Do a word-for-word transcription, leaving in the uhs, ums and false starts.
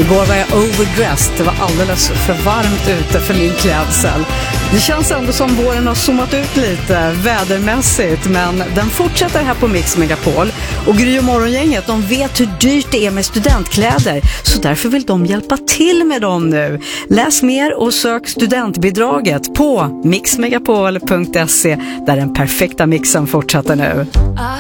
Igår var jag overdressed, det var alldeles för varmt ute för min klädsel. Det känns ändå som våren har zoomat ut lite vädermässigt, men den fortsätter här på Mix Megapol. Och Gry och Morgongänget, de vet hur dyrt det är med studentkläder, så därför vill de hjälpa till med dem nu. Läs mer och sök studentbidraget på mix megapol punkt se, där den perfekta mixen fortsätter nu.